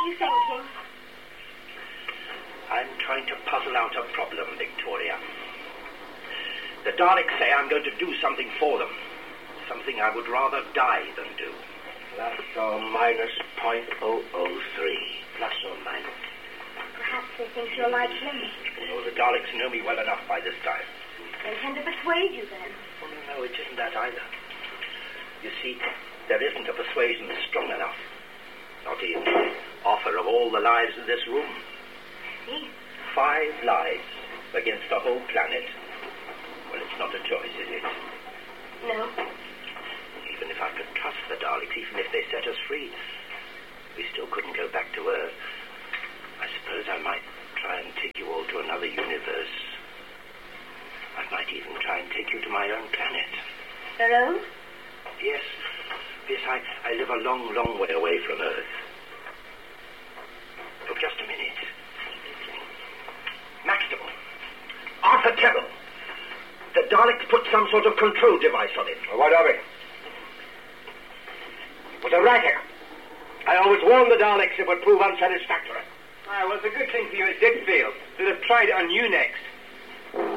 are you thinking? I'm trying to puzzle out a problem, Victoria. The Daleks say I'm going to do something for them. Something I would rather die than do. Plus or minus .003. Plus or minus. Perhaps they think you're like him. Oh, the Daleks know me well enough by this time. They intend to persuade you then. Oh, no, it isn't that either. You see, there isn't a persuasion strong enough. Not even the offer of all the lives in this room. See? 5 lives against the whole planet. Well, it's not a choice, is it? No. Even if I could trust the Daleks, even if they set us free, we still couldn't go back to Earth. I suppose I might try and take you all to another universe. I might even try and take you to my own planet. Your own? Yes. Yes, I live a long, long way away from Earth. Oh, just a minute. Maxtable. Arthur Tebble. The Daleks put some sort of control device on it. Well, what of it? It was a racket. I always warned the Daleks it would prove unsatisfactory. Well, it's a good thing for you it did fail. They'd have tried it on you next.